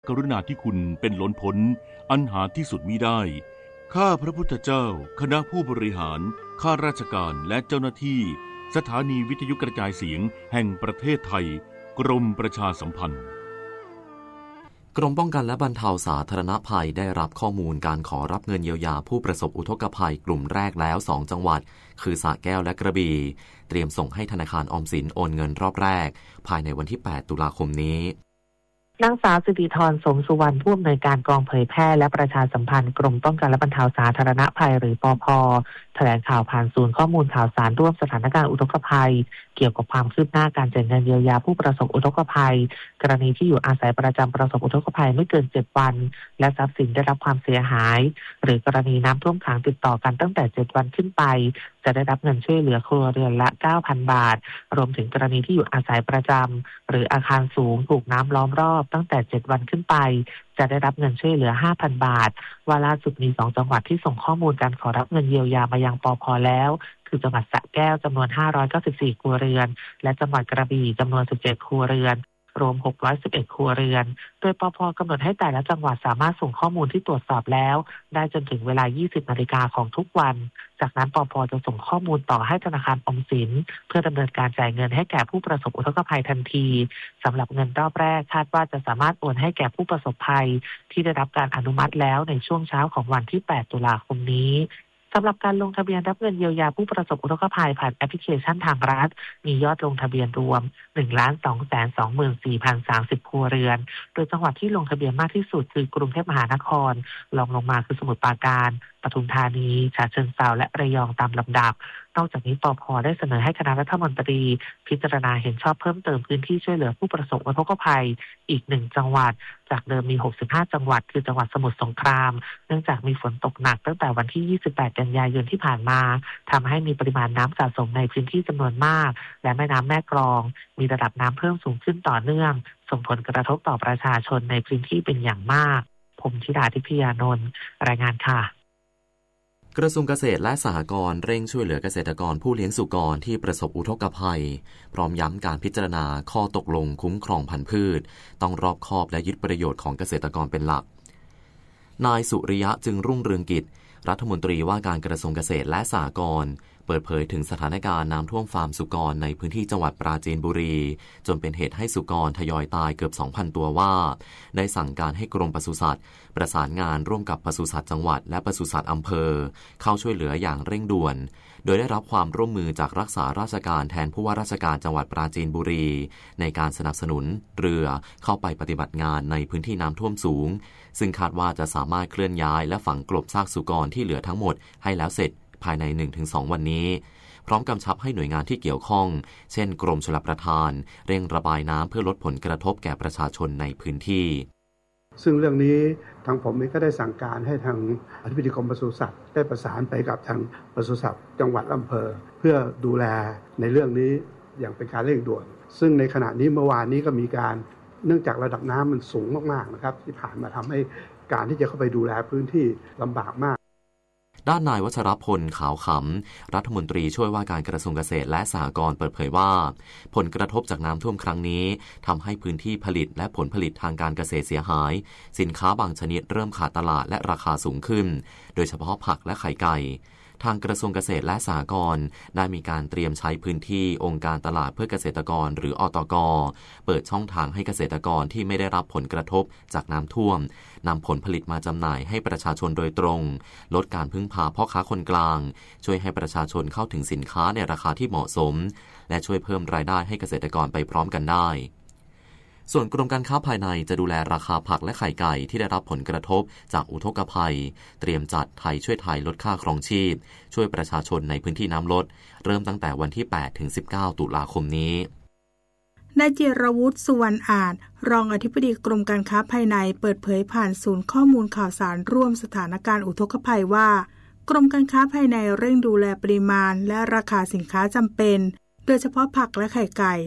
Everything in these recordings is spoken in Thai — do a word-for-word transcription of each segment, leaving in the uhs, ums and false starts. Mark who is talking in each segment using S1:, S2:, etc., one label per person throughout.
S1: กรุณาธิคุณเป็นล้นพ้นอันหาที่สุดมิได้ข้าพระพุทธเจ้าคณะผู้บริหารข้าราชการและเจ้าหน้าที่สถานีวิทยุกระจายเสียงแห่งประเทศไทยกรมประชาสัมพันธ์
S2: กรมป้องกันและบรรเทาสาธารณภัยได้รับข้อมูลการขอรับเงินเยียวยาผู้ประสบอุทกภัยกลุ่มแรกแล้วสองจังหวัดคือสระแก้วและกระบี่เตรียมส่งให้ธนาคารออมสินโอนเงินรอบแรกภายในวันที่แปดตุลาคมนี้
S3: นางสาวสิริธรสมสุวรรณผู้อำนวยการกองเผยแพร่และประชาสัมพันธ์กรมป้องกันและบรรเทาสาธารณภัยหรือปภ.แถลงข่าวผ่านศูนย์ข้อมูลข่าวสารร่วมสถานการณ์อุทกภัยเกี่ยวกับความคืบหน้าการจ่ายเงินเยียวยาผู้ประสบอุทกภัยกรณีที่อยู่อาศัยประจำประสบอุทกภัยไม่เกินเจ็ดวันและทรัพย์สินได้รับความเสียหายหรือกรณีน้ำท่วมขังติดต่อกันตั้งแต่เจ็ดวันขึ้นไปจะได้รับเงินช่วยเหลือครัวเรือนละ เก้าพัน บาทรวมถึงกรณีที่อยู่อาศัยประจำหรืออาคารสูงถูกน้ำล้อมรอบตั้งแต่เจ็ดวันขึ้นไปจะได้รับเงินช่วยเหลือ ห้าพัน บาทว่าล่าสุดมีสองจังหวัดที่ส่งข้อมูลการขอรับเงินเยียวยามายังปภ.แล้วคือจังหวัดสระแก้วจำนวนห้าร้อยเก้าสิบสี่ครัวเรือนและจังหวัดกระบี่จำนวนสิบเจ็ดครัวเรือนรวมหกร้อยสิบเอ็ดครัวเรือนโดยปภ.กำหนดให้แต่ละจังหวัดสามารถส่งข้อมูลที่ตรวจสอบแล้วได้จนถึงเวลา ยี่สิบนาฬิกาของทุกวันจากนั้นปภ.จะส่งข้อมูลต่อให้ธนาคารออมสินเพื่อดำเนินการจ่ายเงินให้แก่ผู้ประสบอุทกภัยทันทีสำหรับเงินรอบแรกคาดว่าจะสามารถโอนให้แก่ผู้ประสบภัยที่ได้รับการอนุมัติแล้วในช่วงเช้าของวันที่แปดตุลาคมนี้สำหรับการลงทะเบียนรับเงินเยียวยาผู้ประสบอุทกภัยผ่านแอปพลิเคชันทางรัฐมียอดลงทะเบียนรวม หนึ่งล้านสองแสนสองหมื่นสี่พันสามสิบ ครัวเรือนโดยจังหวัดที่ลงทะเบียนมากที่สุดคือกรุงเทพมหานครรองลงมาคือสมุทรปราการปทุมธานีฉะเชิงเทราและระยองตามลำดับนอกจากนี้ปภ.ได้เสนอให้คณะรัฐมนตรีพิจารณาเห็นชอบเพิ่มเติมพื้นที่ช่วยเหลือผู้ประสบอุทกภัยอีกหนึ่งจังหวัดจากเดิมมีหกสิบห้าจังหวัดคือจังหวัดสมุทรสงครามเนื่องจากมีฝนตกหนักตั้งแต่วันที่ยี่สิบแปดกันยายนที่ผ่านมาทำให้มีปริมาณน้ำสะสมในพื้นที่จำนวนมากและแม่น้ำแม่กลองมีระดับน้ำเพิ่มสูงขึ้นต่อเนื่องส่งผลกระทบต่อประชาชนในพื้นที่เป็นอย่างมากผมธิดาทิพยานนท์รายงานค่ะ
S2: กระทรวงเกษตรและสหกรณ์เร่งช่วยเหลือเกษตรกรผู้เลี้ยงสุกรที่ประสบอุทกภัยพร้อมย้ำการพิจารณาข้อตกลงคุ้มครองพันธุ์พืชต้องรอบคอบและยึดประโยชน์ของเกษตรกรเป็นหลักนายสุริยะจึงรุ่งเรืองกิจรัฐมนตรีว่าการกระทรวงเกษตรและสหกรณ์เปิดเผยถึงสถานการณ์น้ำท่วมฟาร์มสุกรในพื้นที่จังหวัดปราจีนบุรีจนเป็นเหตุให้สุกรทยอยตายเกือบ สองพัน ตัวว่าได้สั่งการให้กรมปศุสัตว์ประสานงานร่วมกับปศุสัตว์จังหวัดและปศุสัตว์อำเภอเข้าช่วยเหลืออย่างเร่งด่วนโดยได้รับความร่วมมือจากรักษาราชการแทนผู้ว่าราชการจังหวัดปราจีนบุรีในการสนับสนุนเรือเข้าไปปฏิบัติงานในพื้นที่น้ำท่วมสูงซึ่งคาดว่าจะสามารถเคลื่อนย้ายและฝังกลบซากสุกรที่เหลือทั้งหมดให้แล้วเสร็จภายใน หนึ่งถึงสอง วันนี้พร้อมกำชับให้หน่วยงานที่เกี่ยวข้องเช่นกรมชลประทานเร่งระบายน้ำเพื่อลดผลกระทบแก่ประชาชนในพื้นที่
S4: ซึ่งเรื่องนี้ทางผมเองก็ได้สั่งการให้ทางอธิบดีกรมปศุสัตว์ได้ประสานไปกับทางปศุสัตว์จังหวัดอำเภอเพื่อดูแลในเรื่องนี้อย่างเป็นการเร่งด่วนซึ่งในขณะนี้เมื่อวานนี้ก็มีการเนื่องจากระดับน้ำมันสูงมากๆนะครับที่ผ่านมาทำให้การที่จะเข้าไปดูแลพื้นที่ลำบากมาก
S2: ด้านนายวัชรพลขาวขำรัฐมนตรีช่วยว่าการกระทรวงเกษตรและสหกรณ์เปิดเผยว่าผลกระทบจากน้ำท่วมครั้งนี้ทำให้พื้นที่ผลิตและผลผลิตทางการเกษตรเสียหายสินค้าบางชนิดเริ่มขาดตลาดและราคาสูงขึ้นโดยเฉพาะผักและไข่ไก่ทางกระทรวงเกษตรและสหกรณ์ได้มีการเตรียมใช้พื้นที่องค์การตลาดเพื่อเกษตรกรหรืออตก.เปิดช่องทางให้เกษตรกรที่ไม่ได้รับผลกระทบจากน้ำท่วมนำผลผลิตมาจำหน่ายให้ประชาชนโดยตรงลดการพึ่งพาพ่อค้าคนกลางช่วยให้ประชาชนเข้าถึงสินค้าในราคาที่เหมาะสมและช่วยเพิ่มรายได้ให้เกษตรกรไปพร้อมกันได้ส่วนกรมการค้าภายในจะดูแลราคาผักและไข่ไก่ที่ได้รับผลกระทบจากอุทกภัยเตรียมจัดไทยช่วยไทยลดค่าครองชีพช่วยประชาชนในพื้นที่น้ำลดเริ่มตั้งแต่วันที่ แปดถึงสิบเก้า ตุลาคมนี้
S5: นายจิรวุฒิสุวรรณอาจรองอธิบดีกรมการค้าภายในเปิดเผยผ่านศูนย์ข้อมูลข่าวสารร่วมสถานการณ์อุทกภัยว่ากรมการค้าภายในเร่งดูแลปริมาณและราคาสินค้าจำเป็นโดยเฉพาะผักและไข่ไก่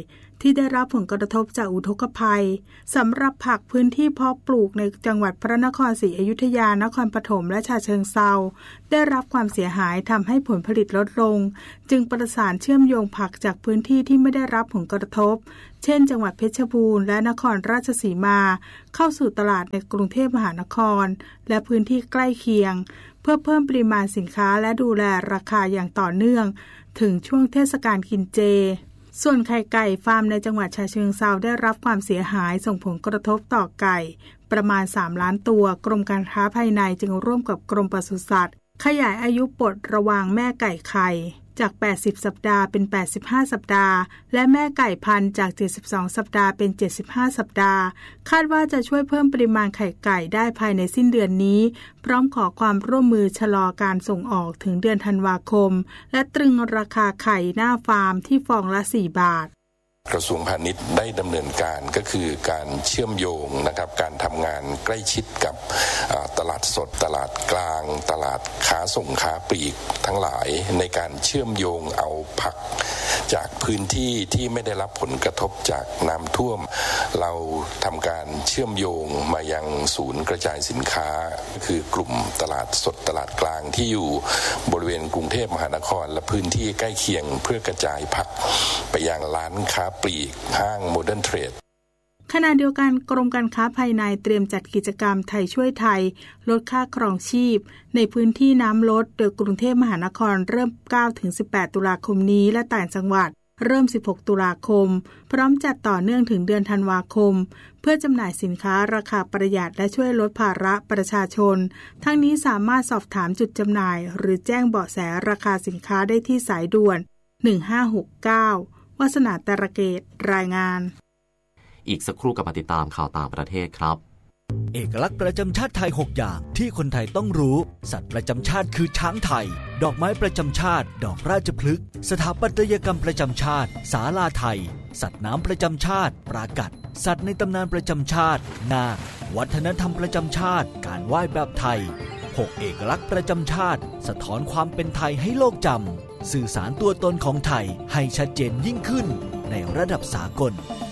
S5: ที่ได้รับผลกระทบจากอุทกภัยสำหรับผักพื้นที่เพาะปลูกในจังหวัดพระนครศรีอยุธยานครปฐมและฉะเชิงเทราได้รับความเสียหายทำให้ผลผลิตลดลงจึงประสานเชื่อมโยงผักจากพื้นที่ที่ไม่ได้รับผลกระทบเช่นจังหวัดเพชรบูรณ์และนครราชสีมาเข้าสู่ตลาดในกรุงเทพมหานครและพื้นที่ใกล้เคียงเพื่อเพิ่มปริมาณสินค้าและดูแลราคาอย่างต่อเนื่องถึงช่วงเทศกาลกินเจส่วนไข่ไก่ฟาร์มในจังหวัดฉะเชิงเทราได้รับความเสียหายส่งผลกระทบต่อไก่ประมาณสามล้านตัวกรมการค้าภายในจึงร่วมกับกรมปศุสัตว์ขยายอายุปลดระวางแม่ไก่ไข่จากแปดสิบสัปดาห์เป็นแปดสิบห้าสัปดาห์และแม่ไก่พันธุ์จากเจ็ดสิบสองสัปดาห์เป็นเจ็ดสิบห้าสัปดาห์คาดว่าจะช่วยเพิ่มปริมาณไข่ไก่ได้ภายในสิ้นเดือนนี้พร้อมขอความร่วมมือชะลอการส่งออกถึงเดือนธันวาคมและตรึงราคาไข่หน้าฟาร์มที่ฟองละสี่บาท
S6: กระทรวงพาณิชย์ได้ดำเนินการก็คือการเชื่อมโยงนะครับการทำงานใกล้ชิดกับตลาดสดตลาดกลางตลาดค้าส่งค้าปลีกทั้งหลายในการเชื่อมโยงเอาผักจากพื้นที่ที่ไม่ได้รับผลกระทบจากน้ำท่วมเราทำการเชื่อมโยงมายังศูนย์กระจายสินค้าคือกลุ่มตลาดสดตลาดกลางที่อยู่บริเวณกรุงเทพมหานครและพื้นที่ใกล้เคียงเพื่อกระจายผักไปยังร้านค้าปลีกห้างโมเดิร์นเทรด
S5: ขณะเดียวกันกรมการค้าภายในเตรียมจัดกิจกรรมไทยช่วยไทยลดค่าครองชีพในพื้นที่น้ำลดโดยกรุงเทพมหานครเริ่ม เก้าถึงสิบแปด ตุลาคมนี้และต่างจังหวัดเริ่ม สิบหก ตุลาคมพร้อมจัดต่อเนื่องถึงเดือนธันวาคมเพื่อจำหน่ายสินค้าราคาประหยัดและช่วยลดภาระประชาชนทั้งนี้สามารถสอบถามจุดจำหน่ายหรือแจ้งเบาะแสราคาสินค้าได้ที่สายด่วนหนึ่งห้าหกเก้าวาสนาตระเกตรายงาน
S2: อีกสักครู่กับมาติดตามข่าวต่างประเทศครับ
S7: เอกลักษณ์ประจำชาติไทยหกอย่างที่คนไทยต้องรู้สัตว์ประจำชาติคือช้างไทยดอกไม้ประจำชาติดอกราชพฤกษ์สถาปัตยกรรมประจำชาติศาลาไทยสัตว์น้ำประจำชาติปรากัดสัตว์ในตำนานประจำชาตินาควัฒนธรรมประจำชาติการไหว้แบบไทยหกเอกลักษณ์ประจำชาติสะท้อนความเป็นไทยให้โลกจำสื่อสารตัวตนของไทยให้ชัดเจนยิ่งขึ้นในระดับสากล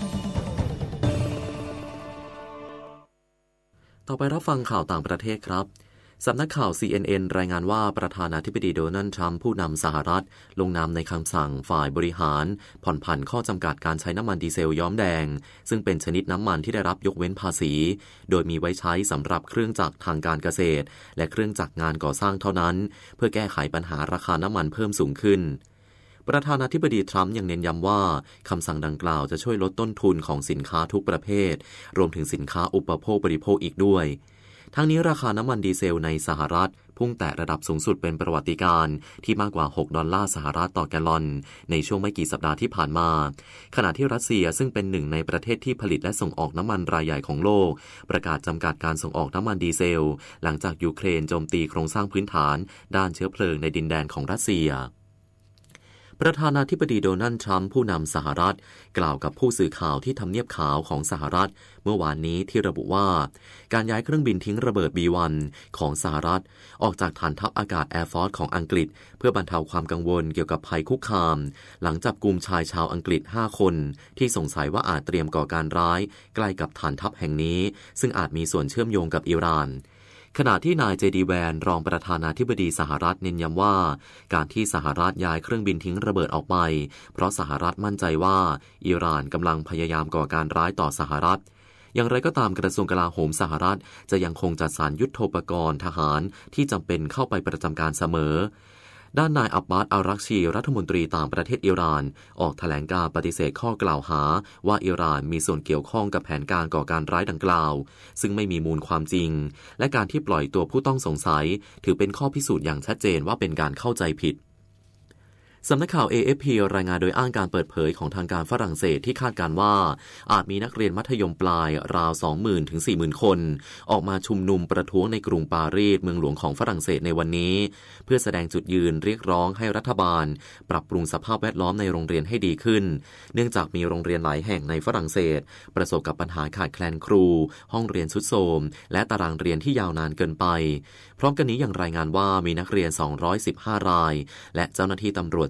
S2: ต่อไปรับฟังข่าวต่างประเทศครับสำนักข่าว ซี เอ็น เอ็น รายงานว่าประธานาธิบดีโดนัลด์ทรัมป์ผู้นำสหรัฐลงนามในคำสั่งฝ่ายบริหารผ่อนผันข้อจำกัดการใช้น้ำมันดีเซลย้อมแดงซึ่งเป็นชนิดน้ำมันที่ได้รับยกเว้นภาษีโดยมีไว้ใช้สำหรับเครื่องจักรทางการเกษตรและเครื่องจักรงานก่อสร้างเท่านั้นเพื่อแก้ไขปัญหาราคาน้ำมันเพิ่มสูงขึ้นประธานาธิบดีทรัมป์ยังเน้นย้ำว่าคำสั่งดังกล่าวจะช่วยลดต้นทุนของสินค้าทุกประเภทรวมถึงสินค้าอุปโภคบริโภคอีกด้วยทั้งนี้ราคาน้ำมันดีเซลในสหรัฐพุ่งแตะระดับสูงสุดเป็นประวัติการณ์ที่มากกว่าหกดอลลาร์สหรัฐต่อแกลลอนในช่วงไม่กี่สัปดาห์ที่ผ่านมาขณะที่รัสเซียซึ่งเป็นหนึ่งในประเทศที่ผลิตและส่งออกน้ำมันรายใหญ่ของโลกประกาศจำกัดการส่งออกน้ำมันดีเซลหลังจากยูเครนโจมตีโครงสร้างพื้นฐานด้านเชื้อเพลิงในดินแดนของรัสเซียประธานาธิบดีโดนัลด์ทรัมป์ผู้นำสหรัฐกล่าวกับผู้สื่อข่าวที่ทำเนียบขาวของสหรัฐเมื่อวานนี้ที่ระบุว่าการย้ายเครื่องบินทิ้งระเบิด บี วัน ของสหรัฐออกจากฐานทัพอากาศแอร์ฟอร์สของอังกฤษเพื่อบรรเทาความกังวลเกี่ยวกับภัยคุกคามหลังจับกุมชายชาวอังกฤษห้าคนที่สงสัยว่าอาจเตรียมก่อการร้ายใกล้กับฐานทัพแห่งนี้ซึ่งอาจมีส่วนเชื่อมโยงกับอิหร่านขณะที่นายเจดีแวนรองประธานาธิบดีสหรัฐเน้นย้ำว่าการที่สหรัฐย้ายเครื่องบินทิ้งระเบิดออกไปเพราะสหรัฐมั่นใจว่าอิหร่านกำลังพยายามก่อการร้ายต่อสหรัฐอย่างไรก็ตามกระทรวงกลาโหมสหรัฐจะยังคงจัดสรรยุทโธปกรณ์ทหารที่จำเป็นเข้าไปประจำการเสมอด้านนายอับบาส อัลรักชีรัฐมนตรีต่างประเทศอิหร่านออกแถลงการปฏิเสธข้อกล่าวหาว่าอิหร่านมีส่วนเกี่ยวข้องกับแผนการก่อการร้ายดังกล่าวซึ่งไม่มีมูลความจริงและการที่ปล่อยตัวผู้ต้องสงสัยถือเป็นข้อพิสูจน์อย่างชัดเจนว่าเป็นการเข้าใจผิดสำนักข่าว เอ เอฟ พี รายงานโดยอ้างการเปิดเผยของทางการฝรั่งเศสที่คาดการณ์ว่าอาจมีนักเรียนมัธยมปลายราว สองหมื่น ถึง สี่หมื่น คนออกมาชุมนุมประท้วงในกรุงปารีสเมืองหลวงของฝรั่งเศสในวันนี้เพื่อแสดงจุดยืนเรียกร้องให้รัฐบาลปรับปรุงสภาพแวดล้อมในโรงเรียนให้ดีขึ้นเนื่องจากมีโรงเรียนหลายแห่งในฝรั่งเศสประสบกับปัญหาขาดแคลนครูห้องเรียนทรุดโทรมและตารางเรียนที่ยาวนานเกินไปพร้อมกันนี้ยังรายงานว่ามีนักเรียนสองร้อยสิบห้ารายและเจ้าหน้าที่ตำรวจ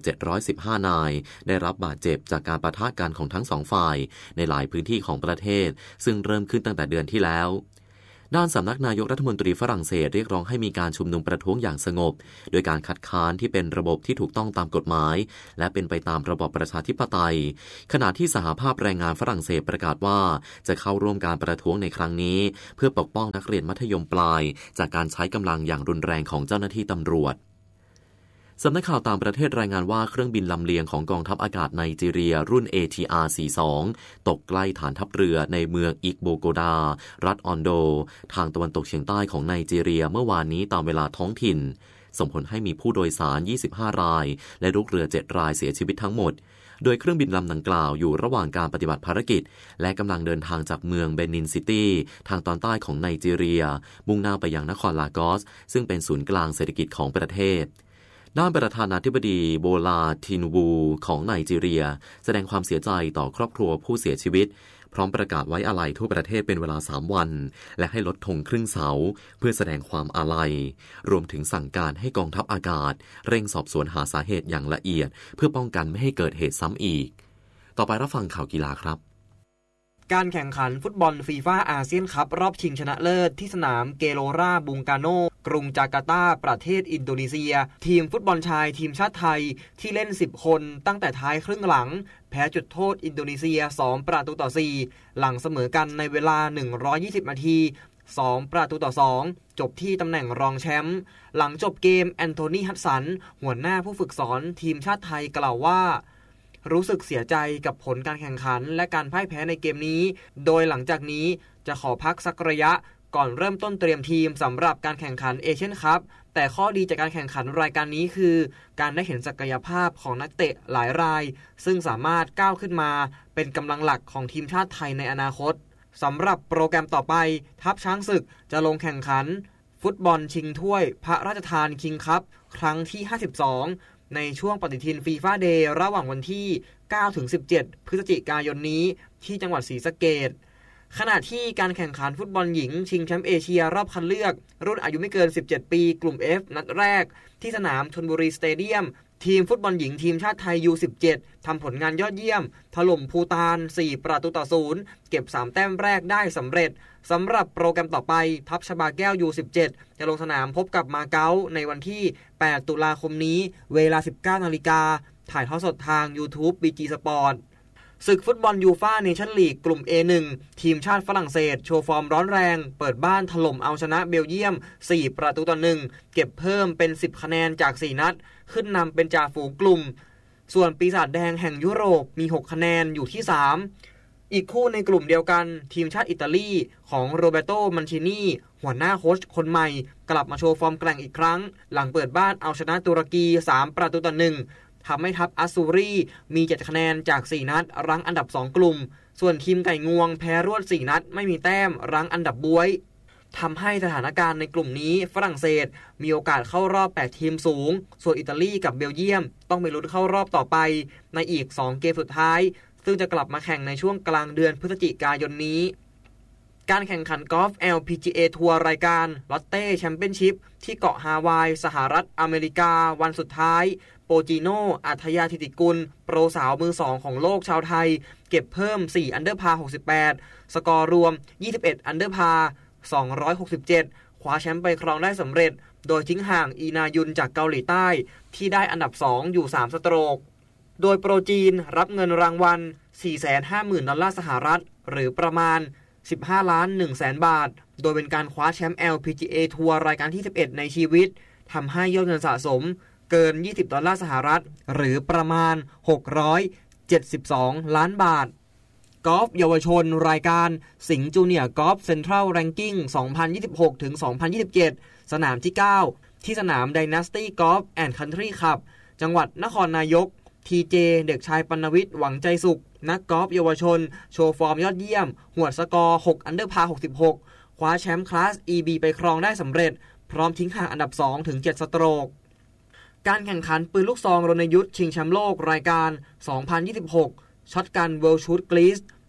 S2: เจ็ดร้อยสิบห้านายได้รับบาดเจ็บจากการปะทะกันของทั้งสองฝ่ายในหลายพื้นที่ของประเทศซึ่งเริ่มขึ้นตั้งแต่เดือนที่แล้วด้านสำนักนายกรัฐมนตรีฝรั่งเศสเรียกร้องให้มีการชุมนุมประท้วงอย่างสงบโดยการคัดค้านที่เป็นระบบที่ถูกต้องตามกฎหมายและเป็นไปตามระบอบประชาธิปไตยขณะที่สหภาพแรงงานฝรั่งเศสประกาศว่าจะเข้าร่วมการประท้วงในครั้งนี้เพื่อปกป้องนักเรียนมัธยมปลายจากการใช้กำลังอย่างรุนแรงของเจ้าหน้าที่ตำรวจสำนักข่าวต่างประเทศรายงานว่าเครื่องบินลำเลียงของกองทัพอากาศไนจีเรียรุ่น เอ ที อาร์ สี่สิบสอง ตกใกล้ฐานทัพเรือในเมืองอิกโบโกดารัฐออนโดทางตะวันตกเฉียงใต้ของไนจีเรียเมื่อวานนี้ตามเวลาท้องถิ่นส่งผลให้มีผู้โดยสารยี่สิบห้ารายและลูกเรือเจ็ดรายเสียชีวิตทั้งหมดโดยเครื่องบินลำดังกล่าวอยู่ระหว่างการปฏิบัติภารกิจและกำลังเดินทางจากเมืองเบนินซิตี้ทางตอนใต้ของไนจีเรียมุ่งหน้าไปยังนครลากอสซึ่งเป็นศูนย์กลางเศรษฐกิจของประเทศด้านประธานาธิบดีโบลาทินูบูของไนจีเรียแสดงความเสียใจต่อครอบครัวผู้เสียชีวิตพร้อมประกาศไว้อาลัยทั่วประเทศเป็นเวลาสามวันและให้ลดธงครึ่งเสาเพื่อแสดงความอาลัยรวมถึงสั่งการให้กองทัพอากาศเร่งสอบสวนหาสาเหตุอย่างละเอียดเพื่อป้องกันไม่ให้เกิดเหตุซ้ำอีกต่อไปรับฟังข่าวกีฬาครับ
S8: การแข่งขันฟุตบอลฟีฟ่าอาเซียนคัพรอบชิงชนะเลิศที่สนามเกโลราบุงกาโนกรุงจาการ์ตาประเทศอินโดนีเซียทีมฟุตบอลชายทีมชาติไทยที่เล่นสิบคนตั้งแต่ท้ายครึ่งหลังแพ้จุดโทษอินโดนีเซียสองประตูต่อสี่หลังเสมอกันในเวลาหนึ่งร้อยยี่สิบนาทีสองประตูต่อสองจบที่ตำแหน่งรองแชมป์หลังจบเกมแอนโทนีฮัดสันหัวหน้าผู้ฝึกสอนทีมชาติไทยกล่าวว่ารู้สึกเสียใจกับผลการแข่งขันและการพ่ายแพ้ในเกมนี้โดยหลังจากนี้จะขอพักสักระยะก่อนเริ่มต้นเตรียมทีมสำหรับการแข่งขันเอเชียนคัพแต่ข้อดีจากการแข่งขันรายการนี้คือการได้เห็นศักยภาพของนักเตะหลายรายซึ่งสามารถก้าวขึ้นมาเป็นกำลังหลักของทีมชาติไทยในอนาคตสำหรับโปรแกรมต่อไปทัพช้างศึกจะลงแข่งขันฟุตบอลชิงถ้วยพระราชทานคิงคัพครั้งที่ห้าสิบสองในช่วงปฏิทินฟีฟ่าเดย์ระหว่างวันที่เก้าถึงสิบเจ็ดพฤศจิกายนนี้ที่จังหวัดศรีสะเกษขณะที่การแข่งขันฟุตบอลหญิงชิงแชมป์เอเชียรอบคัดเลือกรุ่นอายุไม่เกินสิบเจ็ดปีกลุ่ม F นัดแรกที่สนามชลบุรีสเตเดียมทีมฟุตบอลหญิงทีมชาติไทย ยู สิบเจ็ด ทำผลงานยอดเยี่ยมถล่มภูฏานสี่ประตูต่อศูนย์เก็บสามแต้มแรกได้สำเร็จสำหรับโปรแกรมต่อไปทัพชบาแก้ว ยู สิบเจ็ด จะลงสนามพบกับมาเก๊าในวันที่แปดตุลาคมนี้เวลา สิบเก้านาฬิกาถ่ายทอดสดทาง YouTube บี จี Sport ศึกฟุตบอลยูฟ่าเนชั่นลีกกลุ่ม เอ หนึ่ง ทีมชาติฝรั่งเศสโชว์ฟอร์มร้อนแรงเปิดบ้านถล่มเอาชนะเบลเยียมสี่ประตูต่อหนึ่งเก็บเพิ่มเป็นสิบคะแนนจากสี่นัดขึ้นนำเป็นจ่าฝูงกลุ่มส่วนปีศาจแดงแห่งยุโรปมีหกคะแนนอยู่ที่สามอีกคู่ในกลุ่มเดียวกันทีมชาติอิตาลีของโรเบโตมันชินีหัวหน้าโค้ชคนใหม่กลับมาโชว์ฟอร์มแกร่งอีกครั้งหลังเปิดบ้านเอาชนะตุรกีสามประตูต่อหนึ่งทำให้ทัพอัสซูรีมีเจ็ดคะแนนจากสี่นัดรั้งอันดับสองกลุ่มส่วนทีมไก่งวงแพ้รวดสี่นัดไม่มีแต้มรั้งอันดับบ๊วยทำให้สถานการณ์ในกลุ่มนี้ฝรั่งเศสมีโอกาสเข้ารอบแปดทีมสูงส่วนอิตาลีกับเบลเยียมต้องไปลุ้นเข้ารอบต่อไปในอีกสองเกมสุดท้ายซึ่งจะกลับมาแข่งในช่วงกลางเดือนพฤศจิกายนนี้การแข่งขันกอล์ฟ แอล พี จี เอ ทัวร์รายการลอตเต้แชมเปี้ยนชิพที่เกาะฮาวายสหรัฐอเมริกาวันสุดท้ายโปจิโนอัธยาธิติกุลโปรสาวมือสองของโลกชาวไทยเก็บเพิ่มสี่อันเดอร์พาร์หกสิบแปดสกอร์รวมยี่สิบเอ็ดอันเดอร์พาร์สองร้อยหกสิบเจ็ดคว้าแชมป์ไปครองได้สำเร็จโดยทิ้งห่างอีนายุนจากเกาหลีใต้ที่ได้อันดับสองอยู่สามสโตรกโดยโปรจีนรับเงินรางวัล สี่แสนห้าหมื่น ดอลลาร์สหรัฐหรือประมาณสิบห้าล้านหนึ่งแสนบาทโดยเป็นการคว้าแชมป์ แอล พี จี เอ ทัวร์รายการที่สิบเอ็ดในชีวิตทำให้ยอดเงินสะสมเกินยี่สิบดอลลาร์สหรัฐหรือประมาณหกร้อยเจ็ดสิบสองล้านบาทกอล์ฟเยาวชนรายการสิงห์จูเนียร์กอล์ฟเซ็นทรัลแรงกิ้ง สองพันยี่สิบหกถึงสองพันยี่สิบเจ็ด สนามที่เก้าที่สนาม Dynasty Golf and Country Club จังหวัดนครนายก ที เจ เด็กชายปณวิทย์หวังใจสุขนักกอล์ฟเยาวชนโชว์ฟอร์มยอดเยี่ยมหวดสกอร์หกอันเดอร์พาร์หกสิบหกคว้าแชมป์คลาส อี บี ไปครองได้สำเร็จพร้อมทิ้งห่างอันดับสองถึงเจ็ดสโตรกการแข่งขันปืนลูกซองรณยุทธ์ชิงแชมป์โลกรายการ สองพันยี่สิบหก ช็อตกันเวิลด์ชูตกรีซ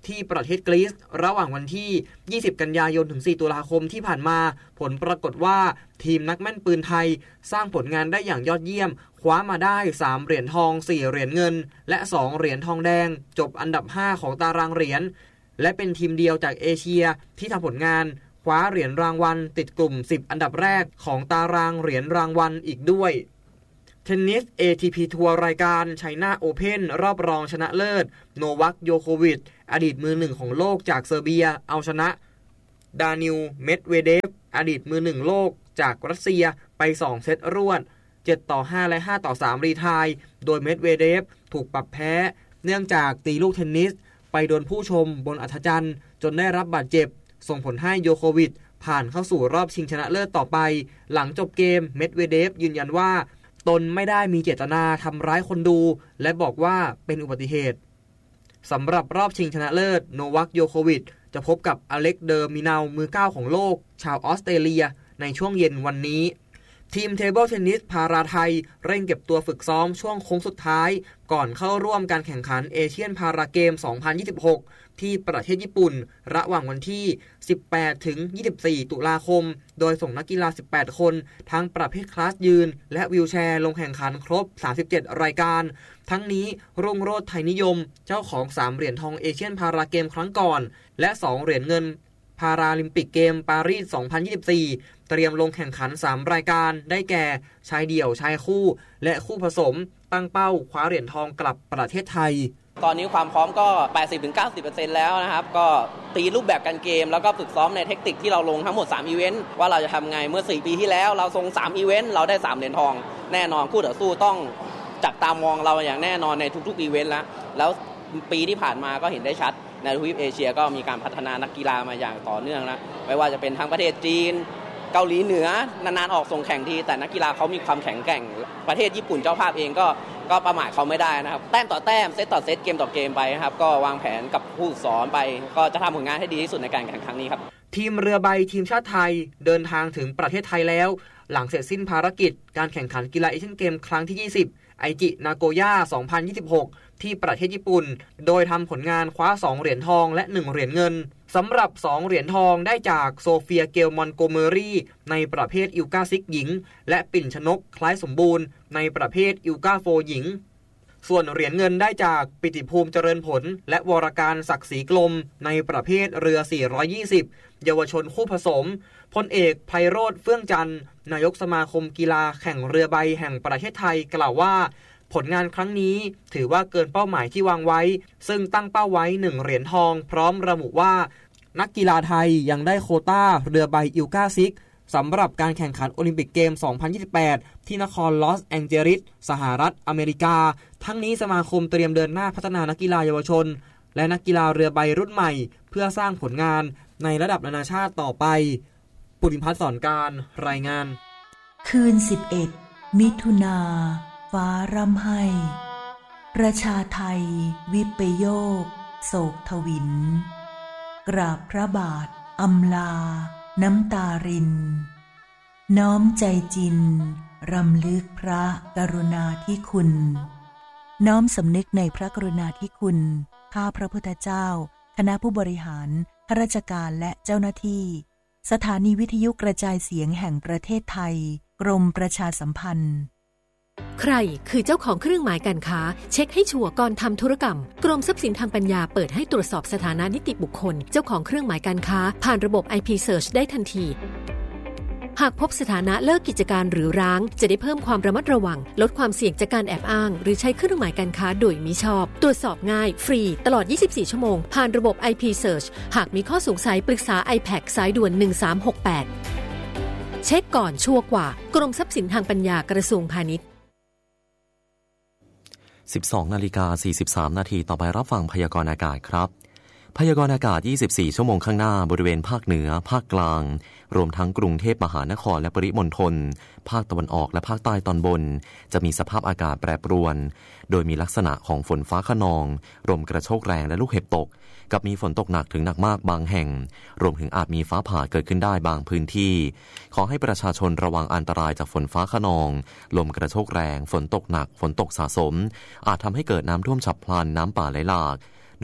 S8: ที่ประเทศกรีซระหว่างวันที่ยี่สิบกันยายนถึงสี่ตุลาคมที่ผ่านมาผลปรากฏว่าทีมนักแม่นปืนไทยสร้างผลงานได้อย่างยอดเยี่ยมคว้ามาได้สามเหรียญทองสี่เหรียญเงินและสองเหรียญทองแดงจบอันดับห้าของตารางเหรียญและเป็นทีมเดียวจากเอเชียที่ทำผลงานคว้าเหรียญรางวัลติดกลุ่มสิบอันดับแรกของตารางเหรียญรางวัลอีกด้วยเทนนิส เอ ที พี ทัวร์รายการไชน่าโอเพ่นรอบรองชนะเลิศโนวัคโยโควิชอดีตมือหนึ่งของโลกจากเซอร์เบียเอาชนะดานิลเมดเวเดฟอดีตมือหนึ่งโลกจากรัสเซียไปสองเซตรวดเจ็ดต่อห้าและห้าต่อสามรีไทยโดยเมดเวเดฟถูกปรับแพ้เนื่องจากตีลูกเทนนิสไปโดนผู้ชมบนอัธจันทร์จนได้รับบาดเจ็บส่งผลให้โยโควิชผ่านเข้าสู่รอบชิงชนะเลิศต่อไปหลังจบเกมเมดเวเดฟยืนยันว่าตนไม่ได้มีเจตนาทำร้ายคนดูและบอกว่าเป็นอุบัติเหตุสำหรับรอบชิงชนะเลิศโนวัคโยโควิชจะพบกับอเล็กเดอร์มินาลมือเก้าของโลกชาวออสเตรเลียในช่วงเย็นวันนี้ทีมเทเบิลเทนนิสพาราไทยเร่งเก็บตัวฝึกซ้อมช่วงโค้งสุดท้ายก่อนเข้าร่วมการแข่งขันเอเชียนพาราเกมสองพันยี่สิบหกที่ประเทศญี่ปุ่นระหว่างวันที่สิบแปดถึงยี่สิบสี่ตุลาคมโดยส่งนักกีฬาสิบแปดคนทั้งประเภทคลาสยืนและวีลแชร์ลงแข่งขันครบสามสิบเจ็ดรายการทั้งนี้รุ่งโรจน์ไทยนิยมเจ้าของสามเหรียญทองเอเชียนพาราเกมครั้งก่อนและสองเหรียญเงินพาราลิมปิกเกมปารีสสองพันยี่สิบสี่เตรียมลงแข่งขันสามรายการได้แก่ชายเดี่ยวชายคู่และคู่ผสมตั้งเป้าคว้าเหรียญทองกลับประเทศไทย
S9: ตอนนี้ความพร้อมก็ แปดสิบถึงเก้าสิบเปอร์เซ็นต์ แล้วนะครับก็ตีรูปแบบการเกมแล้วก็ฝึกซ้อมในเทคนิคที่เราลงทั้งหมดสามอีเวนต์ว่าเราจะทำไงเมื่อสี่ปีที่แล้วเราส่งสามอีเวนต์เราได้สามเหรียญทองแน่นอนคู่ต่อสู้ต้องจับตามองเราอย่างแน่นอนในทุกๆอีเวนต์แล้วแล้วปีที่ผ่านมาก็เห็นได้ชัดในทวีปเอเชียก็มีการพัฒนานักกีฬามาอย่างต่อเนื่องนะไม่ว่าจะเป็นทั้งประเทศจีนเกาหลีเหนือนานๆออกส่งแข่งทีแต่นักกีฬาเขามีความแข็งแกร่งประเทศญี่ปุ่นเจ้าภาพเองก็ก็ประมาทเขาไม่ได้นะครับแต้มต่อแต้มเซตต่อเซตเกมต่อเกมไปครับก็วางแผนกับผู้สอนไปก็จะทำผลงานให้ดีที่สุดในการแข่งครั้งนี้ครับ
S8: ทีมเรือใบทีมชาติไทยเดินทางถึงประเทศไทยแล้วหลังเสร็จสิ้นภารกิจการแข่งขันกีฬาเอเชียนเกมครั้งที่ยี่สิบไอจินาโกย่าสองพันยี่สิบหกที่ประเทศญี่ปุ่นโดยทำผลงานคว้าสองเหรียญทองและหนึ่งเหรียญเงินสำหรับสองเหรียญทองได้จากโซเฟียเกลมอนโกเมอรี่ในประเภทอิลกาซิกหญิงและปิ่นชนกคล้ายสมบูรณ์ในประเภทอิลกาโฟหญิงส่วนเหรียญเงินได้จากปิติภูมิเจริญผลและวรการศักดิ์ศรีกลมในประเภทเรือสี่ร้อยยี่สิบเยาวชนคู่ผสมพลเอกไพโรจน์เฟื่องจันทร์นายกสมาคมกีฬาแข่งเรือใบแห่งประเทศไทยกล่าวว่าผลงานครั้งนี้ถือว่าเกินเป้าหมายที่วางไว้ซึ่งตั้งเป้าไว้หนึ่งเหรียญทองพร้อมระบุว่านักกีฬาไทยยังได้โควต้าเรือใบอิลกาซิกสำหรับการแข่งขันโอลิมปิกเกมสองพันยี่สิบแปดที่นครลอสแองเจลิสสหรัฐอเมริกาทั้งนี้สมาคมเตรียมเดินหน้าพัฒนานักกีฬาเยาวชนและนักกีฬาเรือใบรุ่นใหม่เพื่อสร้างผลงานในระดับนานาชาติต่อไปปุริพัฒน์สอนการรายงาน
S10: คืนสิบเอ็ดมิถุนาฟ้าร่ำไห้ประชาไทยวิปโยคโศกทวินกราบพระบาทอำลาน้ำตารินน้อมใจจินรำลึกพระกรุณาธิคุณน้อมสำนึกในพระกรุณาธิคุณข้าพระพุทธเจ้าคณะผู้บริหารข้าราชการและเจ้าหน้าที่สถานีวิทยุกระจายเสียงแห่งประเทศไทยกรมประชาสัมพันธ์
S11: ใครคือเจ้าของเครื่องหมายการค้าเช็คให้ชัวร์ก่อนทำธุรกรรมกรมทรัพย์สินทางปัญญาเปิดให้ตรวจสอบสถานะนิติบุคคลเจ้าของเครื่องหมายการค้าผ่านระบบ ไอ พี Search ได้ทันทีหากพบสถานะเลิกกิจการหรือร้างจะได้เพิ่มความระมัดระวังลดความเสี่ยงจากการแอบอ้างหรือใช้เครื่องหมายการค้าโดยมิชอบตรวจสอบง่ายฟรีตลอดยี่สิบสี่ชั่วโมงผ่านระบบ ไอ พี Search หากมีข้อสงสัยปรึกษา ไอ พี เอ ซี สายด่วนหนึ่งสามหกแปดเช็คก่อนชัวร์กว่ากรมทรัพย์สินทางปัญญากระทรวงพาณิชย์
S2: สิบสองนาฬิกาสี่สิบสามนาทีต่อไปรับฟังพยากรณ์อากาศครับพยากรณ์อากาศยี่สิบสี่ชั่วโมงข้างหน้าบริเวณภาคเหนือภาคกลางรวมทั้งกรุงเทพมหานครและปริมณฑลภาคตะวันออกและภาคใต้ตอนบนจะมีสภาพอากาศแปรปรวนโดยมีลักษณะของฝนฟ้าคะนองลมกระโชกแรงและลูกเห็บตกกับมีฝนตกหนักถึงหนักมากบางแห่งรวมถึงอาจมีฟ้าผ่าเกิดขึ้นได้บางพื้นที่ขอให้ประชาชนระวังอันตรายจากฝนฟ้าคะนองลมกระโชกแรงฝนตกหนักฝนตกสะสมอาจทำให้เกิดน้ำท่วมฉับพลันน้ำป่าไหลหลากโ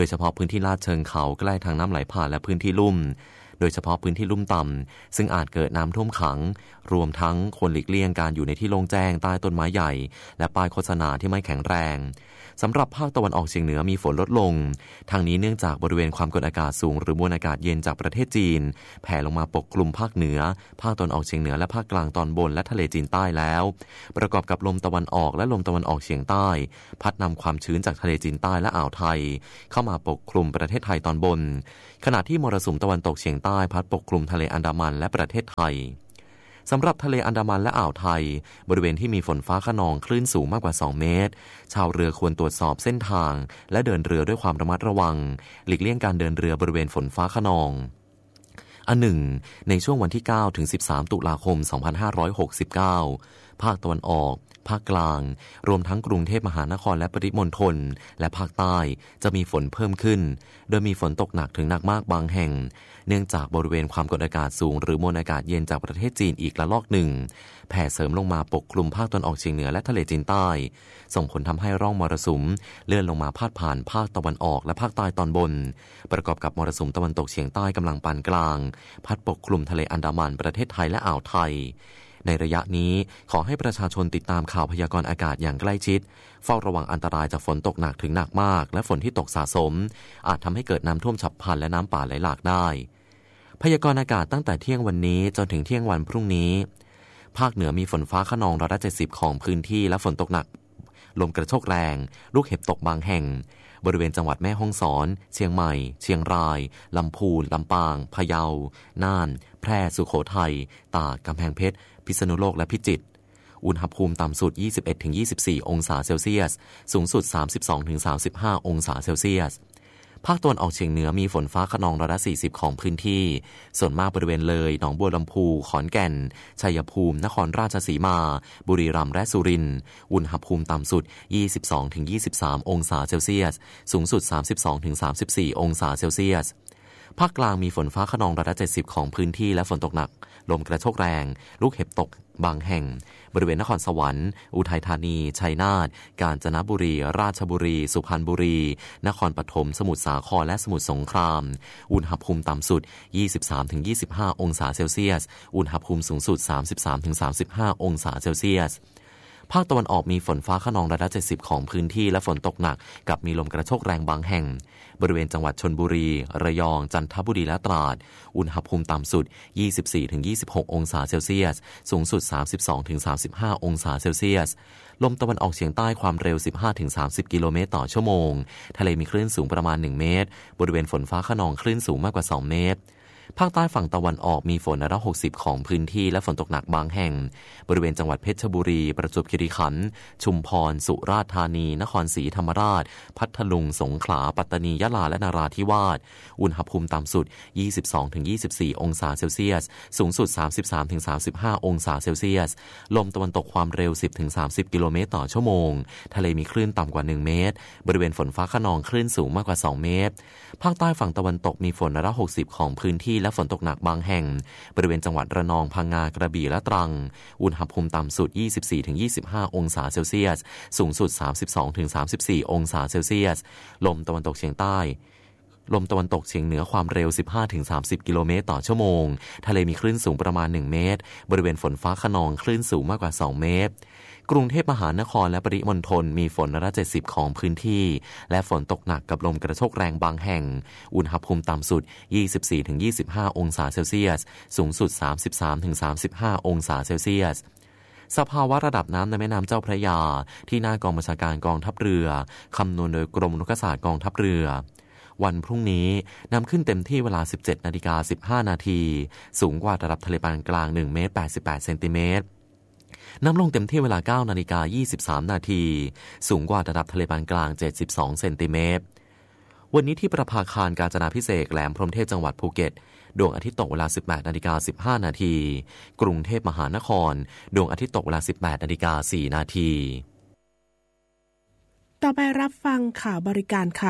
S2: ดยเฉพาะพื้นที่ลาดเชิงเขาใกล้ทางน้ำไหลผ่านและพื้นที่ลุ่มโดยเฉพาะพื้นที่ลุ่มต่ำซึ่งอาจเกิดน้ำท่วมขังรวมทั้งควรหลีกเลี่ยงการอยู่ในที่โล่งแจ้งใต้ต้นไม้ใหญ่และป้ายโฆษณาที่ไม่แข็งแรงสำหรับภาคตะวันออกเฉียงเหนือมีฝนลดลงทางนี้เนื่องจากบริเวณความกดอากาศสูงหรือมวลอากาศเย็นจากประเทศจีนแผ่ลงมาปกคลุมภาคเหนือภาคตะวันออกเฉียงเหนือและภาคกลางตอนบนและทะเลจีนใต้แล้วประกอบกับลมตะวันออกและลมตะวันออกเฉียงใต้พัดนำความชื้นจากทะเลจีนใต้และอ่าวไทยเข้ามาปกคลุมประเทศไทยตอนบนขณะที่มรสุมตะวันตกเฉียงใต้พัดปกคลุมทะเลอันดามันและประเทศไทยสำหรับทะเลอันดามันและอ่าวไทยบริเวณที่มีฝนฟ้าคะนองคลื่นสูงมากกว่าสองเมตรชาวเรือควรตรวจสอบเส้นทางและเดินเรือด้วยความระมัดระวังหลีกเลี่ยงการเดินเรือบริเวณฝนฟ้าคะนองอันหนึ่งในช่วงวันที่เก้าถึงสิบสามตุลาคมสองพันห้าร้อยหกสิบเก้าภาคตะวันออกภาคกลางรวมทั้งกรุงเทพมหานครและปริมณฑลและภาคใต้จะมีฝนเพิ่มขึ้นโดยมีฝนตกหนักถึงหนักมากบางแห่งเนื่องจากบริเวณความกดอากาศสูงหรือมวลอากาศเย็นจากประเทศจีนอีกระลอกหนึ่งแผ่เสริมลงมาปกคลุมภาคตะวันออกเฉียงเหนือและทะเลจีนใต้ส่งผลทำให้ร่องมรสุมเลื่อนลงมาพาดผ่านภาคตะวันออกและภาคใต้ตอนบนประกอบกับมรสุมตะวันตกเฉียงใต้กำลังปานกลางพัดปกคลุมทะเลอันดามันประเทศไทยและอ่าวไทยในระยะนี้ขอให้ประชาชนติดตามข่าวพยากรณ์อากาศอย่างใกล้ชิดเฝ้าระวังอันตรายจากฝนตกหนักถึงหนักมากและฝนที่ตกสะสมอาจทำให้เกิดน้ำท่วมฉับพลันและน้ำป่าไหลหลากได้พยากรณ์อากาศตั้งแต่เที่ยงวันนี้จนถึงเที่ยงวันพรุ่งนี้ภาคเหนือมีฝนฟ้าคะนองร้อยละเจ็ดสิบของพื้นที่และฝนตกหนักลมกระโชกแรงลูกเห็บตกบางแห่งบริเวณจังหวัดแม่ฮ่องสอนเชียงใหม่เชียงรายลำพูนลำปางพะเยาน่านแพร่สุโขทัยตากกำแพงเพชรพิษณุโลกและพิจิตรอุณหภูมิต่ำสุด ยี่สิบเอ็ดถึงยี่สิบสี่ องศาเซลเซียสสูงสุด สามสิบสองถึงสามสิบห้า องศาเซลเซียสภาคตะวันออกเฉียงเหนือมีฝนฟ้าคะนองร้อยละสี่สิบของพื้นที่ส่วนมากบริเวณเลยหนองบัวลำพูขอนแก่นชัยภูมินครราชสีมาบุรีรัมย์และสุรินทร์อุณหภูมิต่ำสุด ยี่สิบสองถึงยี่สิบสาม องศาเซลเซียสสูงสุด สามสิบสองถึงสามสิบสี่ องศาเซลเซียสภาคกลางมีฝนฟ้าคะนองร้อยละเจ็ดสิบของพื้นที่และฝนตกหนักลมกระโชกแรงลูกเห็บตกบางแห่งบริเวณนครสวรรค์อุทัยธานีชัยนาทกาญจนบุรีราชบุรีสุพรรณบุรีนครปฐมสมุทรสาครและสมุทรสงครามอุณหภูมิต่ำสุด ยี่สิบสามถึงยี่สิบห้า องศาเซลเซียสอุณหภูมิสูงสุด สามสิบสามถึงสามสิบห้า องศาเซลเซียสภาคตะวันออกมีฝนฟ้าคะนองร้อยละเจ็ดสิบของพื้นที่และฝนตกหนักกับมีลมกระโชกแรงบางแห่งบริเวณจังหวัดชลบุรีระยองจันทบุรีและตราดอุณหภูมิต่ำสุด ยี่สิบสี่ถึงยี่สิบหก องศาเซลเซียสสูงสุด สามสิบสองถึงสามสิบห้า องศาเซลเซียสลมตะวันออกเฉียงใต้ความเร็ว สิบห้าถึงสามสิบ กิโลเมตรต่อชั่วโมงทะเลมีคลื่นสูงประมาณหนึ่งเมตรบริเวณฝนฟ้าคะนองคลื่นสูงมากกว่าสองเมตรภาคใต้ฝั่งตะวันออกมีฝนร้อยละหกสิบของพื้นที่และฝนตกหนักบางแห่งบริเวณจังหวัดเพชรบุรีประจวบคีรีขันธ์ชุมพรสุราษฎร์ธานีนครศรีธรรมราชพัทลุงสงขลาปัตตานียะลาและนราธิวาสอุณหภูมิต่ำสุด ยี่สิบสองถึงยี่สิบสี่ องศาเซลเซียสสูงสุด สามสิบสามถึงสามสิบห้า องศาเซลเซียสลมตะวันตกความเร็ว สิบถึงสามสิบ กิโลเมตรต่อชั่วโมงทะเลมีคลื่นต่ำกว่าหนึ่งเมตรบริเวณฝนฟ้าคะนองคลื่นสูงมากกว่าสองเมตรภาคใต้ฝั่งตะวันตกมีฝนร้อยละหกสิบของพื้นที่และฝนตกหนักบางแห่งบริเวณจังหวัดระนองพังงากระบี่และตรังอุณหภูมิต่ำสุด ยี่สิบสี่ถึงยี่สิบห้า องศาเซลเซียสสูงสุด สามสิบสองถึงสามสิบสี่ องศาเซลเซียสลมตะวันตกเฉียงใต้ลมตะวันตกเฉียงเหนือความเร็ว สิบห้าถึงสามสิบ กิโลเมตรต่อชั่วโมงทะเลมีคลื่นสูงประมาณหนึ่งเมตรบริเวณฝนฟ้าคะนองคลื่นสูงมากกว่าสองเมตรกรุงเทพมหานครและปริมณฑลมีฝนร้อยละเจ็ดสิบของพื้นที่และฝนตกหนักกับลมกระโชกแรงบางแห่งอุณหภูมิต่ำสุด ยี่สิบสี่ถึงยี่สิบห้า องศาเซลเซียสสูงสุด สามสิบสามถึงสามสิบห้า องศาเซลเซียสสภาวะระดับน้ำในแม่น้ำเจ้าพระยาที่หน้ากองบัญชาการกองทัพเรือคำนวณโดยกรมอุทกศาสตร์กองทัพเรือวันพรุ่งนี้น้ำขึ้นเต็มที่เวลา สิบเจ็ดนาฬิกาสิบห้า นาทีสูงกว่าระดับทะเลปานกลางหนึ่งเมตรแปดสิบแปดเซนติเมตรน้ำลงเต็มที่เวลา เก้านาฬิกายี่สิบสาม นาทีสูงกว่าระดับทะเลปานกลางเจ็ดสิบสองเซนติเมตรวันนี้ที่ประภาคารกาญจนาภิเษกแหลมพรหมเทพจังหวัดภูเก็ตดวงอาทิตย์ตกเวลา สิบแปดนาฬิกาสิบห้า นาทีกรุงเทพมหานครดวงอาทิตย์ตกเวลา สิบแปดนาฬิกาสี่ นาที
S12: ต่อไปรับฟังข่าวบริการค่ะ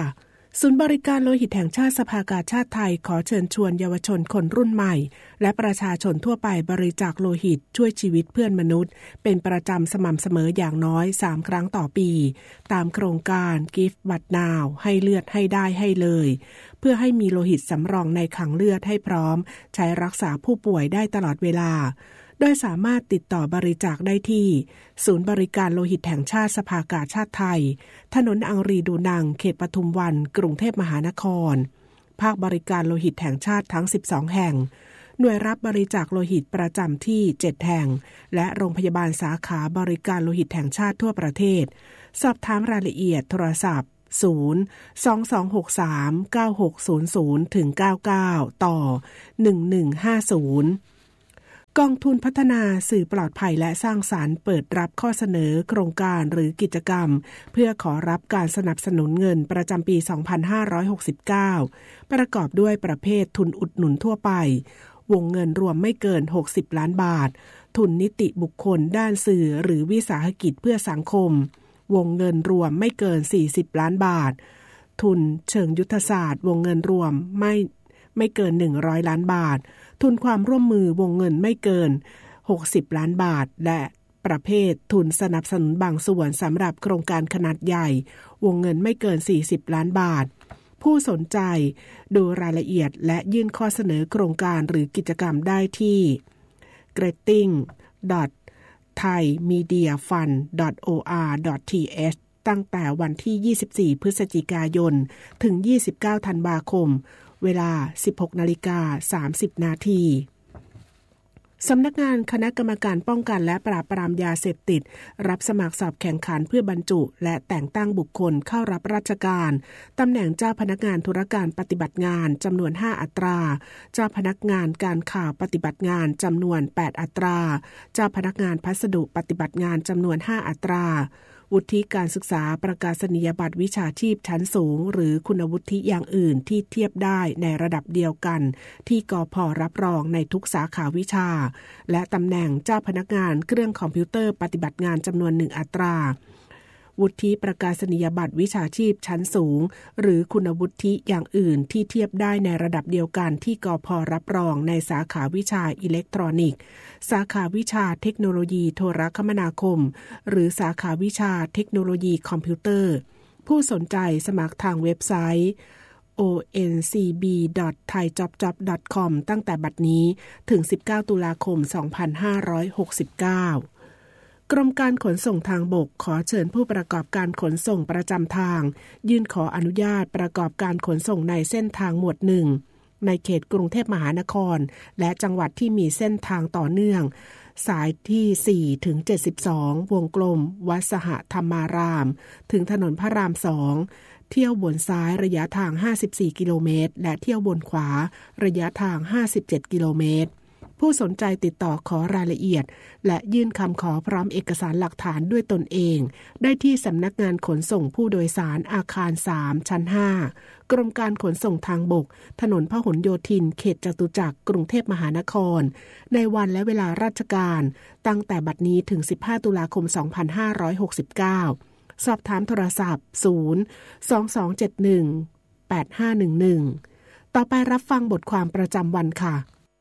S12: ศูนย์บริการโลหิตแห่งชาติสภากาชาติไทยขอเชิญชวนเยาวชนคนรุ่นใหม่และประชาชนทั่วไปบริจาคโลหิตช่วยชีวิตเพื่อนมนุษย์เป็นประจำสม่ำเสมออย่างน้อยสามครั้งต่อปีตามโครงการ Give Blood Now ให้เลือดให้ได้ให้เลยเพื่อให้มีโลหิตสำรองในขังเลือดให้พร้อมใช้รักษาผู้ป่วยได้ตลอดเวลาโดยสามารถติดต่อบริจาคได้ที่ศูนย์บริการโลหิตแห่งชาติสภากาชาติไทยถนนอังรีดูนังเขตปทุมวันกรุงเทพมหานครภาคบริการโลหิตแห่งชาติทั้งสิบสองแห่งหน่วยรับบริจาคโลหิตประจำที่เจ็ดแห่งและโรงพยาบาลสาขาบริการโลหิตแห่งชาติทั่วประเทศสอบถามรายละเอียดโทรศัพท์ศูนย์ สอง สอง หก สาม เก้า หก ศูนย์ ศูนย์ ถึง เก้า เก้า ต่อ หนึ่ง หนึ่ง ห้า ศูนย์กองทุนพัฒนาสื่อปลอดภัยและสร้างสรรค์เปิดรับข้อเสนอโครงการหรือกิจกรรมเพื่อขอรับการสนับสนุนเงินประจำปี สองพันห้าร้อยหกสิบเก้า ประกอบด้วยประเภททุนอุดหนุนทั่วไปวงเงินรวมไม่เกินหกสิบล้านบาททุนนิติบุคคลด้านสื่อหรือวิสาหกิจเพื่อสังคมวงเงินรวมไม่เกินสี่สิบล้านบาททุนเชิงยุทธศาสตร์วงเงินรวมไม่ไม่เกินหนึ่งร้อยล้านบาททุนความร่วมมือวงเงินไม่เกินหกสิบล้านบาทและประเภททุนสนับสนุนบางส่วนสำหรับโครงการขนาดใหญ่วงเงินไม่เกินสี่สิบล้านบาทผู้สนใจดูรายละเอียดและยื่นข้อเสนอโครงการหรือกิจกรรมได้ที่ เกรตติ้ง ดอท ไทยมีเดียฟันด์ ดอท โอ อาร์ ดอท ที เอช ตั้งแต่วันที่ยี่สิบสี่พฤศจิกายนถึงยี่สิบเก้าธันวาคมเวลา สิบหกนาฬิกาสามสิบนาทีสำนักงานคณะกรรมการป้องกันและปราบปรามยาเสพติดรับสมัครสอบแข่งขันเพื่อบรรจุและแต่งตั้งบุคคลเข้ารับราชการตำแหน่งเจ้าพนักงานธุรการปฏิบัติงานจำนวนห้าอัตราเจ้าพนักงานการข่าวปฏิบัติงานจำนวนแปดอัตราเจ้าพนักงานพัสดุปฏิบัติงานจำนวนห้าอัตราวุฒิการศึกษาประกาศนียบัตรวิชาชีพชั้นสูงหรือคุณวุฒิอย่างอื่นที่เทียบได้ในระดับเดียวกันที่กพ.รับรองในทุกสาขาวิชาและตำแหน่งเจ้าพนักงานเครื่องคอมพิวเตอร์ปฏิบัติงานจำนวนหนึ่งอัตราวุฒิประกาศนียบัตรวิชาชีพชั้นสูงหรือคุณวุฒิอย่างอื่นที่เทียบได้ในระดับเดียวกันที่กพ.รับรองในสาขาวิชาอิเล็กทรอนิกส์สาขาวิชาเทคโนโลยีโทรคมนาคมหรือสาขาวิชาเทคโนโลยีคอมพิวเตอร์ผู้สนใจสมัครทางเว็บไซต์ โอ เอ็น ซี บี ดอท ไทยจ็อบจ็อบ ดอท คอม ตั้งแต่บัดนี้ถึงสิบเก้าตุลาคมสองพันห้าร้อยหกสิบเก้ากรมการขนส่งทางบกขอเชิญผู้ประกอบการขนส่งประจำทางยื่นขออนุญาตประกอบการขนส่งในเส้นทางหมวดหนึ่งในเขตกรุงเทพมหานครและจังหวัดที่มีเส้นทางต่อเนื่องสายที่สี่ถึงเจ็ดสิบสองวงกลมวัดสหธรรมารามถึงถนนพระรามสองเที่ยวบนซ้ายระยะทางห้าสิบสี่กิโลเมตรและเที่ยวบนขวาระยะทางห้าสิบเจ็ดกิโลเมตรผู้สนใจติดต่อขอรายละเอียดและยื่นคำขอพร้อมเอกสารหลักฐานด้วยตนเองได้ที่สำนักงานขนส่งผู้โดยสารอาคารสามชั้นห้ากรมการขนส่งทางบกถนนพหลโยธินเขตจตุจักรกรุงเทพมหานครในวันและเวลาราชการตั้งแต่บัดนี้ถึงสิบห้าตุลาคมสองพันห้าร้อยหกสิบเก้าสอบถามโทรศัพท์ศูนย์ สอง สอง เจ็ด หนึ่ง แปด ห้า หนึ่ง หนึ่งต่อไปรับฟังบทความประจำวันค่ะ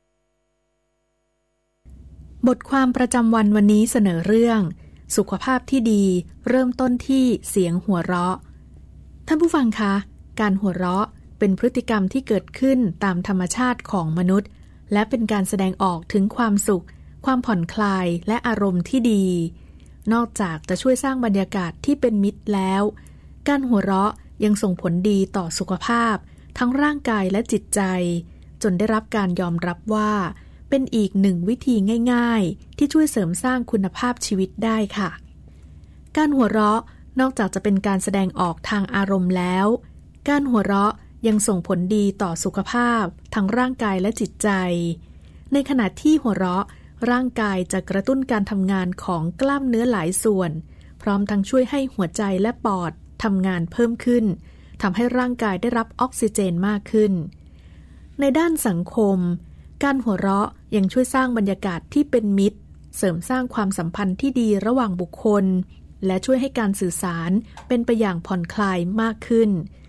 S13: บทความประจำวันวันนี้เสนอเรื่องสุขภาพที่ดีเริ่มต้นที่เสียงหัวเราะท่านผู้ฟังคะการหัวเราะเป็นพฤติกรรมที่เกิดขึ้นตามธรรมชาติของมนุษย์และเป็นการแสดงออกถึงความสุขความผ่อนคลายและอารมณ์ที่ดีนอกจากจะช่วยสร้างบรรยากาศที่เป็นมิตรแล้วการหัวเราะยังส่งผลดีต่อสุขภาพทั้งร่างกายและจิตใจจนได้รับการยอมรับว่าเป็นอีกหนึ่งวิธีง่ายๆที่ช่วยเสริมสร้างคุณภาพชีวิตได้ค่ะการหัวเราะนอกจากจะเป็นการแสดงออกทางอารมณ์แล้วการหัวเราะยังส่งผลดีต่อสุขภาพทั้งร่างกายและจิตใจในขณะที่หัวเราะร่างกายจะกระตุ้นการทำงานของกล้ามเนื้อหลายส่วนพร้อมทั้งช่วยให้หัวใจและปอดทำงานเพิ่มขึ้นทำให้ร่างกายได้รับออกซิเจนมากขึ้นในด้านสังคมการหัวเราะยังช่วยสร้างบรรยากาศที่เป็นมิตรเสริมสร้างความสัมพันธ์ที่ดีระหว่างบุคคลและช่วยให้การสื่อสารเป็นไปอย่างผ่อนคลายมากขึ้น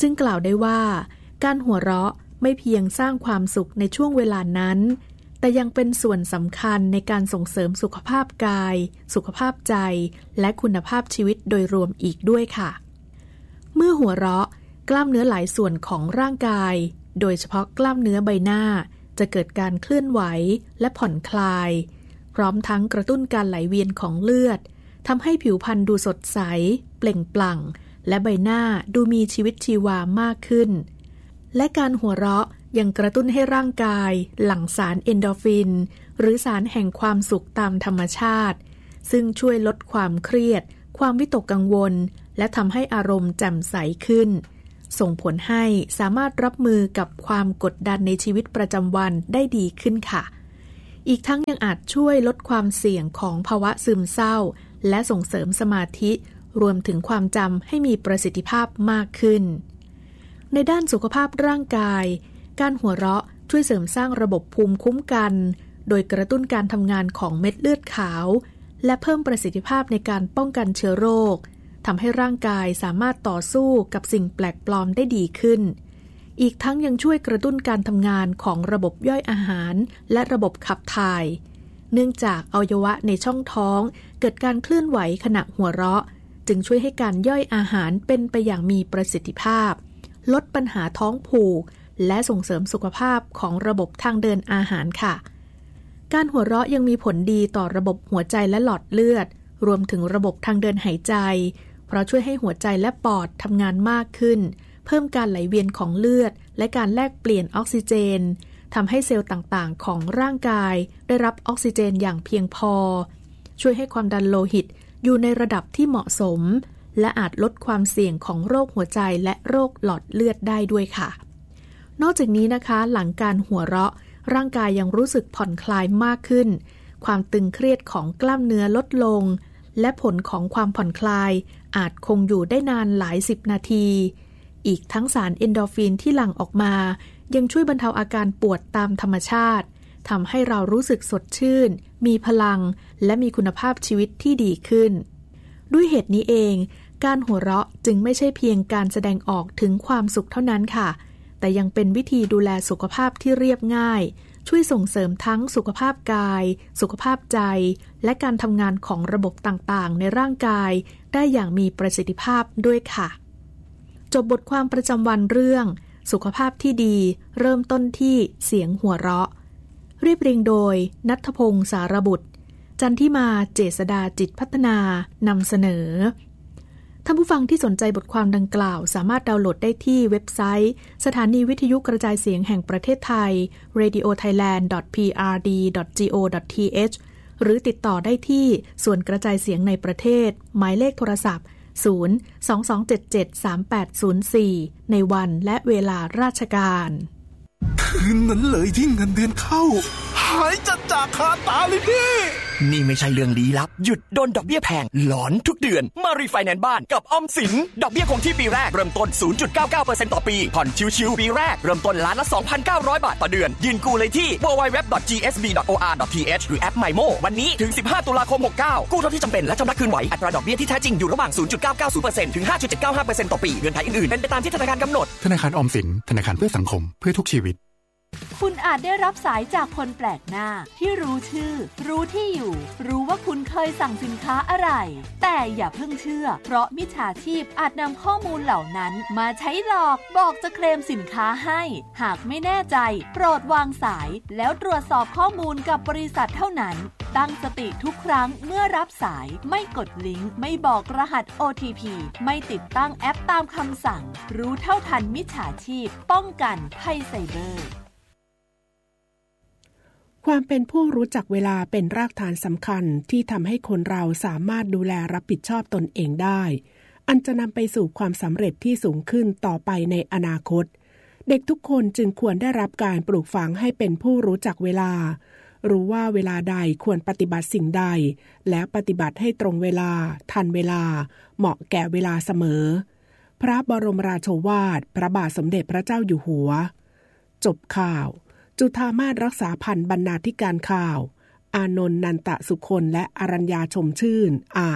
S13: จึงกล่าวได้ว่าการหัวเราะไม่เพียงสร้างความสุขในช่วงเวลานั้นแต่ยังเป็นส่วนสำคัญในการส่งเสริมสุขภาพกาย สุขภาพใจและคุณภาพชีวิตโดยรวมอีกด้วยค่ะเมื่อหัวเราะกล้ามเนื้อหลายส่วนของร่างกายโดยเฉพาะกล้ามเนื้อใบหน้าจะเกิดการเคลื่อนไหวและผ่อนคลายพร้อมทั้งกระตุ้นการไหลเวียนของเลือดทำให้ผิวพรรณดูสดใสเปล่งปลั่งและใบหน้าดูมีชีวิตชีวามากขึ้นและการหัวเราะยังกระตุ้นให้ร่างกายหลั่งสารเอนโดรฟินหรือสารแห่งความสุขตามธรรมชาติซึ่งช่วยลดความเครียดความวิตกกังวลและทำให้อารมณ์แจ่มใสขึ้นส่งผลให้สามารถรับมือกับความกดดันในชีวิตประจำวันได้ดีขึ้นค่ะอีกทั้งยังอาจช่วยลดความเสี่ยงของภาวะซึมเศร้าและส่งเสริมสมาธิรวมถึงความจำให้มีประสิทธิภาพมากขึ้นในด้านสุขภาพร่างกายการหัวเราะช่วยเสริมสร้างระบบภูมิคุ้มกันโดยกระตุ้นการทำงานของเม็ดเลือดขาวและเพิ่มประสิทธิภาพในการป้องกันเชื้อโรคทำให้ร่างกายสามารถต่อสู้กับสิ่งแปลกปลอมได้ดีขึ้นอีกทั้งยังช่วยกระตุ้นการทำงานของระบบย่อยอาหารและระบบขับถ่ายเนื่องจากอวัยวะในช่องท้องเกิดการเคลื่อนไหวขณะหัวเราะจึงช่วยให้การย่อยอาหารเป็นไปอย่างมีประสิทธิภาพลดปัญหาท้องผูกและส่งเสริมสุขภาพของระบบทางเดินอาหารค่ะการหัวเราะยังมีผลดีต่อระบบหัวใจและหลอดเลือดรวมถึงระบบทางเดินหายใจเพราะช่วยให้หัวใจและปอดทำงานมากขึ้นเพิ่มการไหลเวียนของเลือดและการแลกเปลี่ยนออกซิเจนทำให้เซลล์ต่างๆของร่างกายได้รับออกซิเจนอย่างเพียงพอช่วยให้ความดันโลหิตอยู่ในระดับที่เหมาะสมและอาจลดความเสี่ยงของโรคหัวใจและโรคหลอดเลือดได้ด้วยค่ะนอกจากนี้นะคะหลังการหัวเราะร่างกายยังรู้สึกผ่อนคลายมากขึ้นความตึงเครียดของกล้ามเนื้อลดลงและผลของความผ่อนคลายอาจคงอยู่ได้นานหลายสิบนาทีอีกทั้งสารเอนโดรฟินที่หลั่งออกมายังช่วยบรรเทาอาการปวดตามธรรมชาติทำให้เรารู้สึกสดชื่นมีพลังและมีคุณภาพชีวิตที่ดีขึ้นด้วยเหตุนี้เองการหัวเราะจึงไม่ใช่เพียงการแสดงออกถึงความสุขเท่านั้นค่ะแต่ยังเป็นวิธีดูแลสุขภาพที่เรียบง่ายช่วยส่งเสริมทั้งสุขภาพกายสุขภาพใจและการทำงานของระบบต่างๆในร่างกายได้อย่างมีประสิทธิภาพด้วยค่ะจบบทความประจำวันเรื่องสุขภาพที่ดีเริ่มต้นที่เสียงหัวเราะเรียบเรียงโดยณัฐพงษ์สารบุตรจันทิมาเจษฎาจิตพัฒนานำเสนอท่านผู้ฟังที่สนใจบทความดังกล่าวสามารถดาวน์โหลดได้ที่เว็บไซต์สถานีวิทยุกระจายเสียงแห่งประเทศไทย เรดิโอไทยแลนด์ ดอท พี อาร์ ดี ดอท จี โอ ดอท ที เอช หรือติดต่อได้ที่ส่วนกระจายเสียงในประเทศหมายเลขโทรศัพท์ศูนย์ สอง สอง เจ็ด เจ็ด สาม แปด ศูนย์ สี่ ในวันและเวลาราชการ
S14: คืนนั้นเลยที่เงินเดือนเข้าหายจัดจากคาตาเลยพี่นี่ไม่ใช่เรื่องลี้ลับหยุดโดนดอกเบี้ยแพงหลอนทุกเดือนมารีไฟแนนซ์บ้านกับออมสินดอกเบี้ยคงที่ปีแรกเริ่มต้น ศูนย์จุดเก้าเก้าเปอร์เซ็นต์ ต่อปีผ่อนชิวๆปีแรกเริ่มต้นล้านละ สองพันเก้าร้อย บาทต่อเดือนยืนกู้เลยที่ ดับเบิลยู ดับเบิลยู ดับเบิลยู ดอท จี เอส บี ดอท โอ อาร์ ดอท ที เอช หรือแอป MyMo วันนี้ถึงสิบห้าตุลาคมหกเก้ากู้เท่าที่จำเป็นและชำระคืนไหวอัตราดอกเบี้ยที่แท้จริงอยู่ระหว่าง ศูนย์จุดเก้าเก้าศูนย์เปอร์เซ็นต์ ถึง ห้าจุดเจ็ดเก้าห้าเปอร์เซ็นต์ ต่อปีเงื่อนไขอื่นๆเป็นไปตามที่ธนาคารกำหนด
S15: ธนาคารออมสินธนาคารเพื่อสังคมเพื่อทุกชีวิต
S16: คุณอาจได้รับสายจากคนแปลกหน้าที่รู้ชื่อรู้ที่อยู่รู้ว่าคุณเคยสั่งสินค้าอะไรแต่อย่าเพิ่งเชื่อเพราะมิจฉาชีพอาจนำข้อมูลเหล่านั้นมาใช้หลอกบอกจะเคลมสินค้าให้หากไม่แน่ใจโปรดวางสายแล้วตรวจสอบข้อมูลกับบริษัทเท่านั้นตั้งสติทุกครั้งเมื่อรับสายไม่กดลิงก์ไม่บอกรหัส โอ ที พี ไม่ติดตั้งแอปตามคำสั่งรู้เท่าทันมิจฉาชีพป้องกันภัยไซเบอร์
S12: ความเป็นผู้รู้จักเวลาเป็นรากฐานสำคัญที่ทำให้คนเราสามารถดูแลรับผิดชอบตนเองได้อันจะนำไปสู่ความสำเร็จที่สูงขึ้นต่อไปในอนาคตเด็กทุกคนจึงควรได้รับการปลูกฝังให้เป็นผู้รู้จักเวลารู้ว่าเวลาใดควรปฏิบัติสิ่งใดและปฏิบัติให้ตรงเวลาทันเวลาเหมาะแก่เวลาเสมอพระบรมราโชวาทพระบาทสมเด็จพระเจ้าอยู่หัวจบข่าวจุฑามาศรักษาพันธ์บรรณาธิการข่าวอานนท์นันตสุคนและอรัญญาชมชื่นอ่าน